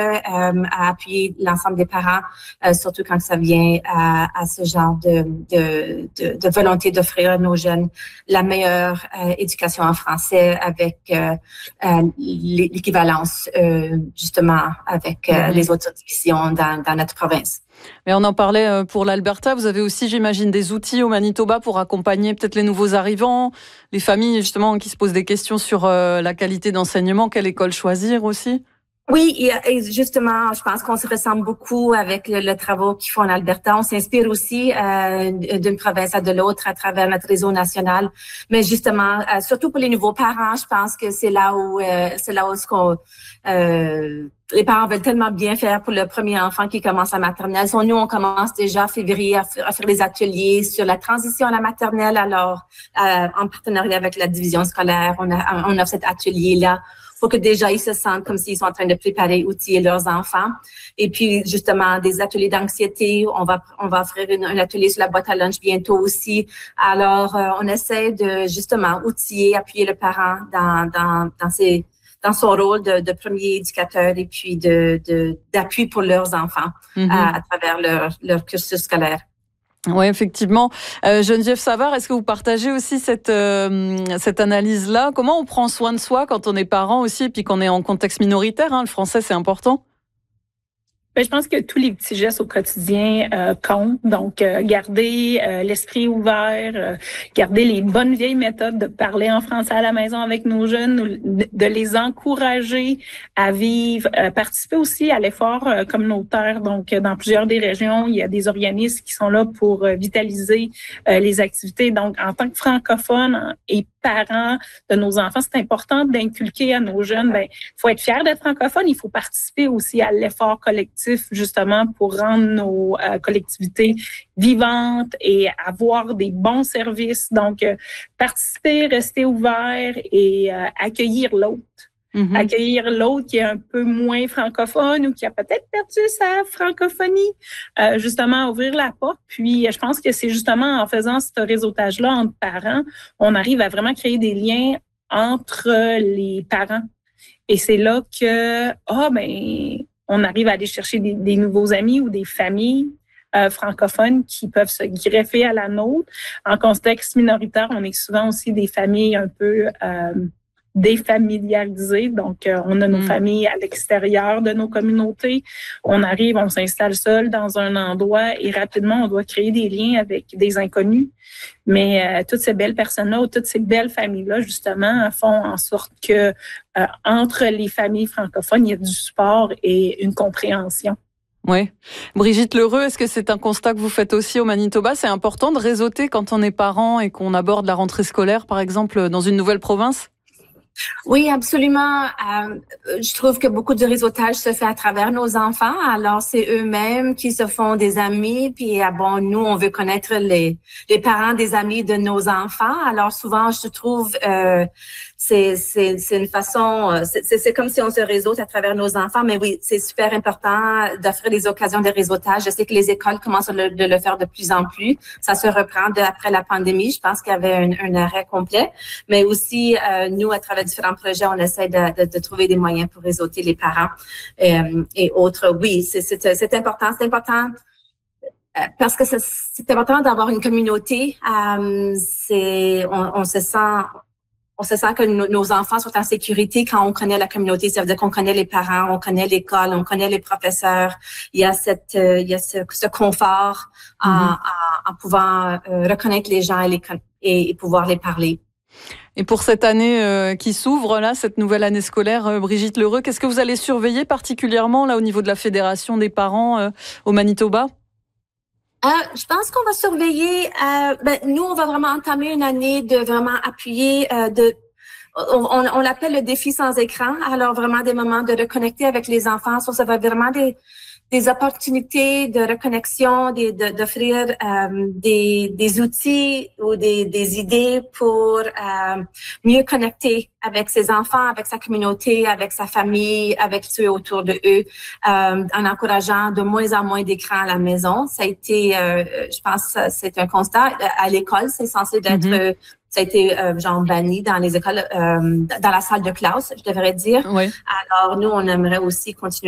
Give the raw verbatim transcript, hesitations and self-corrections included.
euh, à appuyer l'ensemble des parents, euh, surtout quand ça vient à, à ce genre de, de, de, de volonté d'offrir à nos jeunes la meilleure euh, éducation en français avec euh, euh, l'équivalence euh, justement avec euh, mm-hmm. les autres divisions dans, dans notre province. Mais on en parlait pour l'Alberta. Vous avez aussi, j'imagine, des outils au Manitoba pour accompagner peut-être les nouveaux arrivants, les familles justement qui se posent des questions sur euh, la qualité d'enseignement, quelle école choisir aussi? Oui, et justement, je pense qu'on se ressemble beaucoup avec le, le travail qu'ils font en Alberta. On s'inspire aussi euh, d'une province à de l'autre à travers notre réseau national. Mais justement, euh, surtout pour les nouveaux parents, je pense que c'est là où euh, c'est là où ce qu'on euh, les parents veulent tellement bien faire pour le premier enfant qui commence à maternelle. So, nous, on commence déjà en février à faire, à faire des ateliers sur la transition à la maternelle. Alors, euh, en partenariat avec la division scolaire, on a on a cet atelier-là pour que déjà ils se sentent comme s'ils sont en train de préparer, outiller leurs enfants. Et puis justement des ateliers d'anxiété, on va on va offrir une, un atelier sur la boîte à lunch bientôt aussi. Alors euh, on essaie de justement outiller, appuyer le parent dans dans dans ses dans son rôle de, de premier éducateur et puis de, de d'appui pour leurs enfants mm-hmm. à, à travers leur leur cursus scolaire. Oui, effectivement. Euh, Geneviève Savard, est-ce que vous partagez aussi cette euh, cette analyse-là? Comment on prend soin de soi quand on est parent aussi, et puis qu'on est en contexte minoritaire, hein? Le français, c'est important. Ben, je pense que tous les petits gestes au quotidien euh, comptent. Donc, euh, garder euh, l'esprit ouvert, euh, garder les bonnes vieilles méthodes de parler en français à la maison avec nos jeunes, de les encourager à vivre, euh, participer aussi à l'effort euh, communautaire. Donc, dans plusieurs des régions, il y a des organismes qui sont là pour euh, vitaliser euh, les activités. Donc, en tant que francophones et parents de nos enfants, c'est important d'inculquer à nos jeunes, ben, il faut être fier d'être francophone, il faut participer aussi à l'effort collectif, justement, pour rendre nos euh, collectivités vivantes et avoir des bons services. Donc, euh, participer, rester ouvert et euh, accueillir l'autre. Mm-hmm. Accueillir l'autre qui est un peu moins francophone ou qui a peut-être perdu sa francophonie, euh, justement ouvrir la porte. Puis je pense que c'est justement en faisant ce réseautage-là entre parents, on arrive à vraiment créer des liens entre les parents. Et c'est là que ah oh, ben on arrive à aller chercher des, des nouveaux amis ou des familles euh, francophones qui peuvent se greffer à la nôtre. En contexte minoritaire, on est souvent aussi des familles un peu euh, défamiliarisés. Donc, euh, on a nos mmh. familles à l'extérieur de nos communautés. On arrive, on s'installe seul dans un endroit et rapidement, on doit créer des liens avec des inconnus. Mais euh, toutes ces belles personnes-là ou toutes ces belles familles-là, justement, font en sorte que euh, entre les familles francophones, il y a du support et une compréhension. Oui. Brigitte Lheureux, est-ce que c'est un constat que vous faites aussi au Manitoba? C'est important de réseauter quand on est parent et qu'on aborde la rentrée scolaire, par exemple, dans une nouvelle province? Oui, absolument. Euh, je trouve que beaucoup de réseautage se fait à travers nos enfants. Alors, c'est eux-mêmes qui se font des amis. Puis, ah bon, nous, on veut connaître les les parents des amis de nos enfants. Alors, souvent, je trouve euh, c'est c'est c'est une façon. C'est c'est comme si on se réseaute à travers nos enfants. Mais oui, c'est super important d'offrir des occasions de réseautage. Je sais que les écoles commencent à le, de le faire de plus en plus. Ça se reprend de, après la pandémie. Je pense qu'il y avait un, un arrêt complet. Mais aussi, euh, nous, à travers différents projets, on essaie de, de, de trouver des moyens pour réseauter les parents euh, et autres. Oui, c'est, c'est, c'est important. C'est important euh, parce que c'est, c'est important d'avoir une communauté. Euh, c'est, on, on se sent, on se sent que nos, nos enfants sont en sécurité quand on connaît la communauté. Ça veut dire qu'on connaît les parents, on connaît l'école, on connaît les professeurs. Il y a cette, euh, il y a ce, ce confort mm-hmm. en, en, en pouvant euh, reconnaître les gens et, les, et, et pouvoir les parler. Et pour cette année euh, qui s'ouvre, là, cette nouvelle année scolaire, euh, Brigitte Lheureux, qu'est-ce que vous allez surveiller particulièrement là au niveau de la Fédération des parents euh, au Manitoba? Euh, je pense qu'on va surveiller. Euh, ben, nous, on va vraiment entamer une année de vraiment appuyer euh, de. On, on, on l'appelle le défi sans écran. Alors vraiment des moments de reconnecter avec les enfants. Ça, ça va vraiment des des opportunités de reconnexion, des, de, d'offrir euh, des, des outils ou des, des idées pour euh, mieux connecter avec ses enfants, avec sa communauté, avec sa famille, avec ceux autour de eux, euh, en encourageant de moins en moins d'écrans à la maison. Ça a été, euh, je pense, c'est un constat. À l'école, c'est censé d'être mm-hmm. Ça a été euh, genre banni dans les écoles, euh, dans la salle de classe, je devrais dire. Oui. Alors, nous, on aimerait aussi continuer